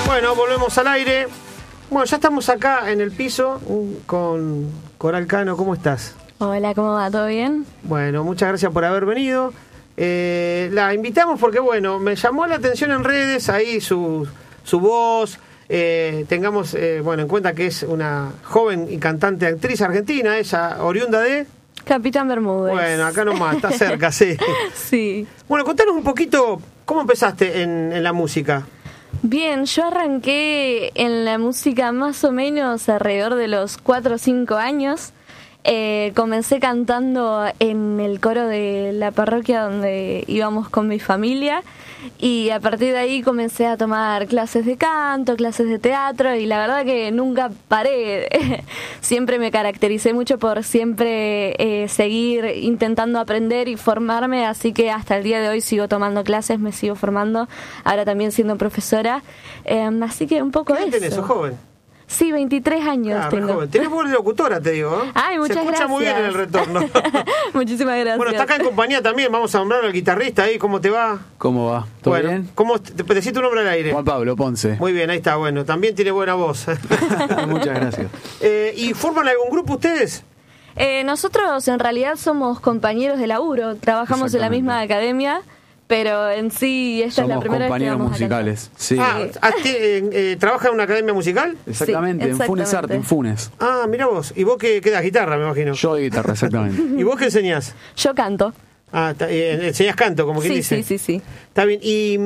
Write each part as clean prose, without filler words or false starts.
Bueno, volvemos al aire. Bueno, ya estamos acá en el piso con Coral Cano. ¿Cómo estás? Hola, ¿cómo va? ¿Todo bien? Bueno, muchas gracias por haber venido. La invitamos porque, bueno, me llamó la atención en redes, ahí su voz. Tengamos bueno, en cuenta que es una joven y cantante actriz argentina, ella oriunda de... Capitán Bermúdez. Bueno, acá nomás, está cerca, sí. Sí. Bueno, contanos un poquito, ¿cómo empezaste en la música? Bien, yo arranqué en la música más o menos alrededor de los 4 o 5 años. Comencé cantando en el coro de la parroquia donde íbamos con mi familia y a partir de ahí comencé a tomar clases de canto, clases de teatro y la verdad que nunca paré. Siempre me caractericé mucho por siempre seguir intentando aprender y formarme, así que hasta el día de hoy sigo tomando clases, me sigo formando, ahora también siendo profesora, así que un poco ¿Qué edad tenés? ¿Sos joven? Sí, 23 años tengo. Joven. Tenés voz de locutora, te digo. Ay, muchas gracias. Se escucha muy bien en el retorno. Muchísimas gracias. Bueno, está acá en compañía también. Vamos a nombrar al guitarrista ahí. ¿Cómo te va? ¿Cómo va? ¿Todo bien? ¿Cómo te decís tu nombre al aire? Juan Pablo Ponce. Muy bien, ahí está. Bueno, también tiene buena voz. Muchas gracias. ¿Y forman algún grupo ustedes? Nosotros en realidad somos compañeros de laburo. Trabajamos en la misma academia. Pero en sí, esta es la primera vez que vamos musicales. Sí. ¿Trabaja en una academia musical? Exactamente, sí, en Funes Arte, en Funes. Ah, mira vos. ¿Y vos qué das? Guitarra, me imagino. Yo de guitarra, exactamente. ¿Y vos qué enseñás? Yo canto. Ah, enseñás canto, como quien dice. Sí. Está bien. ¿Y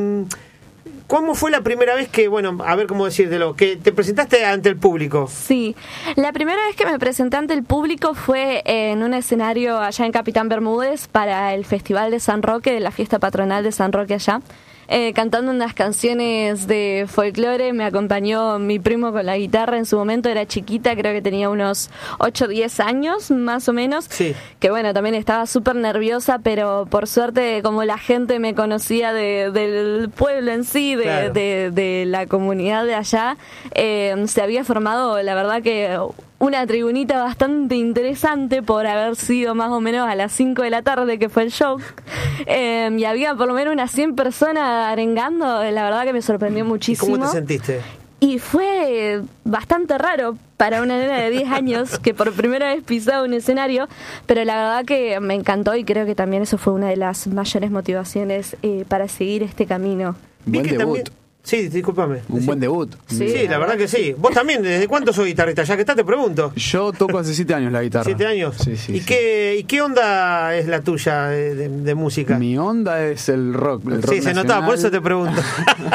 cómo fue la primera vez que, bueno, a ver cómo decírtelo, que te presentaste ante el público? Sí, la primera vez que me presenté ante el público fue en un escenario allá en Capitán Bermúdez para el Festival de San Roque, de la fiesta patronal de San Roque allá. Cantando unas canciones de folclore, me acompañó mi primo con la guitarra, en su momento era chiquita, creo que tenía unos 8 o 10 años más o menos, sí. Que bueno, también estaba súper nerviosa, pero por suerte como la gente me conocía del pueblo en sí, claro. de la comunidad de allá, se había formado, la verdad que una tribunita bastante interesante por haber sido más o menos a las 5 de la tarde que fue el show, y había por lo menos unas 100 personas arengando, la verdad que me sorprendió muchísimo. ¿Y cómo te sentiste? Y fue bastante raro para una nena de 10 años que por primera vez pisaba un escenario, pero la verdad que me encantó y creo que también eso fue una de las mayores motivaciones para seguir este camino. Buen debut. También... Sí, discúlpame. Un buen debut. Sí, la verdad que sí. Vos también, ¿desde cuánto sos guitarrista? Ya que estás, te pregunto. Yo toco hace 7 años la guitarra. 7 años. Sí. ¿Y qué onda es la tuya de música? Mi onda es el rock. El rock sí, se nacional. notaba, por eso te pregunto.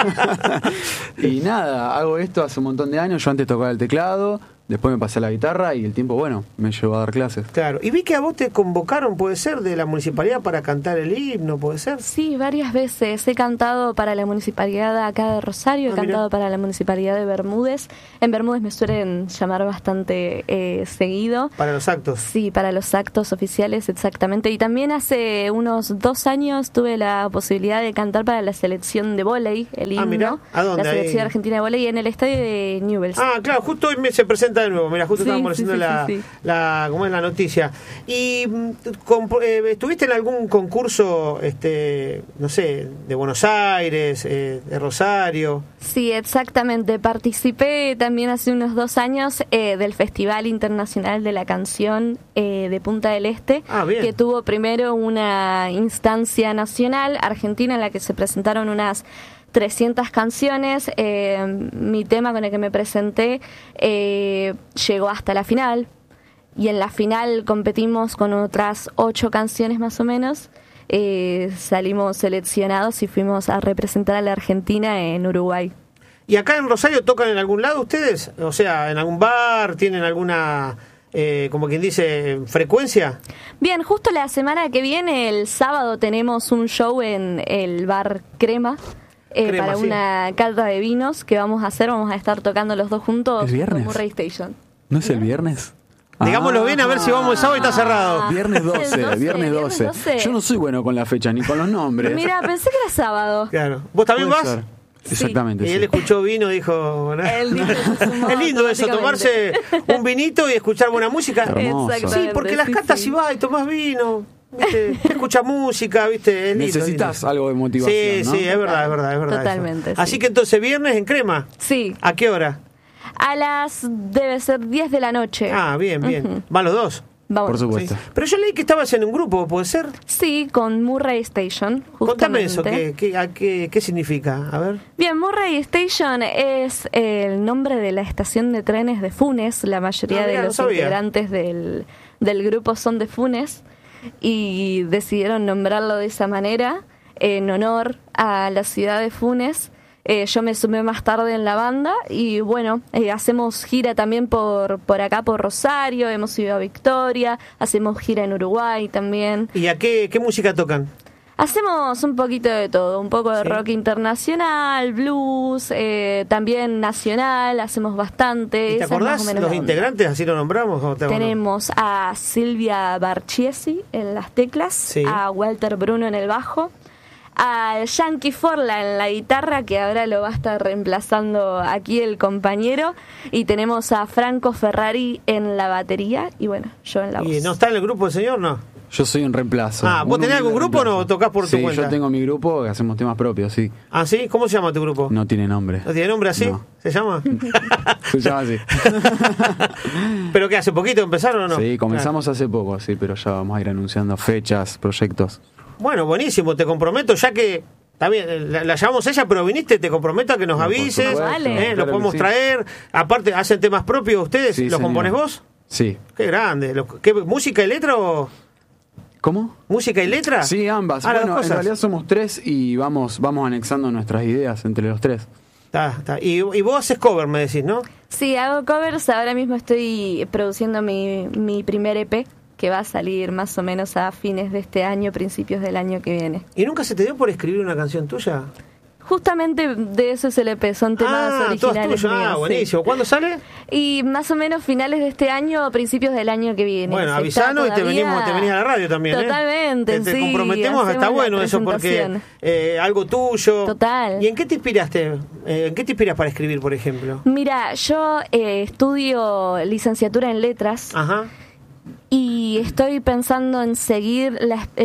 Y nada, hago esto hace un montón de años. Yo antes tocaba el teclado, después me pasé a la guitarra y el tiempo, bueno, me llevó a dar clases. Claro. Y vi que a vos te convocaron, puede ser, de la municipalidad para cantar el himno, puede ser. Sí, varias veces. He cantado para la municipalidad de acá de Rosario, he cantado para la municipalidad de Bermúdez. En Bermúdez me suelen llamar bastante seguido. ¿Para los actos? Sí, para los actos oficiales, exactamente. Y también hace unos 2 años tuve la posibilidad de cantar para la selección de vóley, el himno. Mirá. ¿A dónde? La selección argentina de vóley en el estadio de Newell's. Ah, claro, justo hoy se presenta de nuevo. Mira, justo estábamos haciendo sí. ¿cómo es la noticia? ¿Y estuviste en algún concurso, no sé, de Buenos Aires, de Rosario? Sí, exactamente. Participé también hace unos 2 años del Festival Internacional de la Canción de Punta del Este, que tuvo primero una instancia nacional argentina en la que se presentaron unas 300 canciones. Mi tema con el que me presenté llegó hasta la final y en la final competimos con otras 8 canciones más o menos. Salimos seleccionados y fuimos a representar a la Argentina en Uruguay. ¿Y acá en Rosario tocan en algún lado ustedes? O sea, ¿en algún bar? ¿Tienen alguna, como quien dice, frecuencia? Bien, justo la semana que viene, el sábado, tenemos un show en el bar Crema. Para una cata de vinos que vamos a hacer, vamos a estar tocando los dos juntos. ¿Es viernes? En Murray Station. ¿No es el viernes? Digámoslo bien, a ver si vamos el sábado y está cerrado. Viernes 12, viernes 12. Yo no soy bueno con la fecha ni con los nombres. Mira, pensé que era sábado. Claro. ¿Vos también vas? Ser. Exactamente. Y él escuchó vino y dijo... Bueno, es lindo eso, tomarse un vinito y escuchar buena música. Hermoso. Sí, porque las catas si vas y tomás vino... ¿viste? Escuchas música, ¿viste? Es lindo, Necesitas lindo. algo de motivación, Sí, ¿no? sí, es verdad eso. Totalmente, sí. Así que entonces, viernes en Crema. Sí, ¿A qué hora? debe ser 10 de la noche. Ah, bien. ¿Van los dos? Vamos. Por supuesto. Sí. Pero yo leí que estabas en un grupo, ¿puede ser? Sí, con Murray Station, justamente. Contame eso, ¿qué significa? A ver. Bien, Murray Station es el nombre de la estación de trenes de Funes. La mayoría Mirá, de no los sabía. integrantes del grupo son de Funes y decidieron nombrarlo de esa manera en honor a la ciudad de Funes. Yo me sumé más tarde en la banda y bueno, hacemos gira también por acá, por Rosario, hemos ido a Victoria, hacemos gira en Uruguay también. ¿Y a qué música tocan? Hacemos un poquito de todo, un poco de Sí. rock internacional, blues, también nacional, hacemos bastante. ¿Y te Esa es más acordás o menos los la onda. integrantes? ¿Así lo nombramos? ¿O te- Tenemos a Silvia Barchiesi en las teclas, Sí. a Walter Bruno en el bajo, a Yankee Forla en la guitarra, que ahora lo va a estar reemplazando aquí el compañero, y tenemos a Franco Ferrari en la batería, y bueno, yo en la voz. ¿Y no está en el grupo el señor, no? Yo soy un reemplazo. Ah, ¿vos Un tenés algún humilde grupo o no? reemplazo. ¿Tocás por tu Sí, cuenta? yo tengo mi grupo que hacemos temas propios, sí. ¿Ah, sí? ¿Cómo se llama tu grupo? No tiene nombre. ¿No tiene nombre así? No. ¿Se llama? Se llama así. ¿Pero qué, hace poquito empezaron o no? Sí, comenzamos hace poco, sí, pero ya vamos a ir anunciando fechas, proyectos. Bueno, buenísimo, te comprometo, ya que también la llamamos ella, pero viniste, te comprometo a que nos No, por avises, supuesto, Vale. los claro que podemos sí. traer. Aparte, ¿hacen temas propios ustedes? Sí, ¿Los señor. compones vos? Sí. Qué grande. ¿Qué, música y letra o ¿Cómo? música y letra? Sí, ambas. Ah, las Bueno, dos en cosas. realidad somos tres y vamos anexando nuestras ideas entre los tres. Está. Y vos haces cover, me decís, ¿no? Sí, hago covers. Ahora mismo estoy produciendo mi primer EP, que va a salir más o menos a fines de este año, principios del año que viene. ¿Y nunca se te dio por escribir una canción tuya? Justamente de eso es el EP, son temas todas originales tuyas. míos, Ah, sí. buenísimo. ¿Cuándo sale? Y más o menos finales de este año o principios del año que viene. Bueno, Se avisanos está y te venís a la radio también. Totalmente, Te sí, comprometemos, hacemos está la bueno eso porque presentación. algo tuyo. Total. ¿Y en qué te inspiraste? ¿En qué te inspiras para escribir, por ejemplo? Mira, yo estudio licenciatura en letras. Ajá. Y estoy pensando en seguir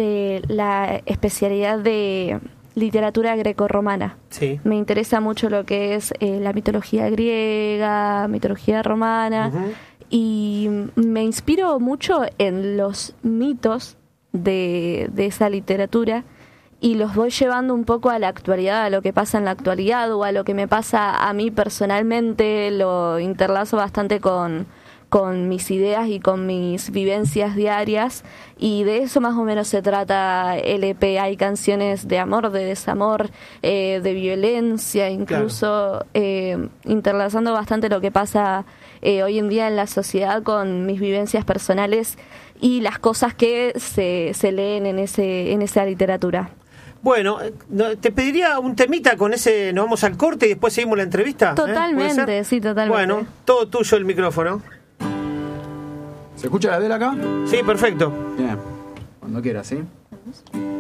la especialidad de literatura grecorromana. Sí. Me interesa mucho lo que es la mitología griega, mitología romana, Ujú. y me inspiro mucho en los mitos de esa literatura y los voy llevando un poco a la actualidad, a lo que pasa en la actualidad o a lo que me pasa a mí personalmente. Lo interlazo bastante con mis ideas y con mis vivencias diarias, y de eso más o menos se trata el EP. Hay canciones de amor, de desamor, de violencia, incluso interlazando bastante lo que pasa hoy en día en la sociedad con mis vivencias personales y las cosas que se leen en esa literatura. Bueno, te pediría un temita con ese, nos vamos al corte y después seguimos la entrevista. ¿Puede Totalmente, ser? sí, totalmente. Bueno, todo tuyo el micrófono. ¿Se escucha la de él acá? Sí, perfecto. Bien. Cuando quieras, ¿sí?